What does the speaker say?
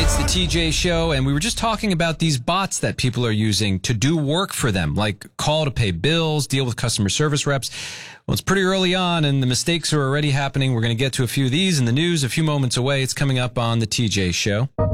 It's the TJ Show, and we were just talking about these bots that people are using to do work for them, like call to pay bills, deal with customer service reps. Well, it's pretty early on, and the mistakes are already happening. We're going to get to a few of these in the news a few moments away. It's coming up on the TJ Show.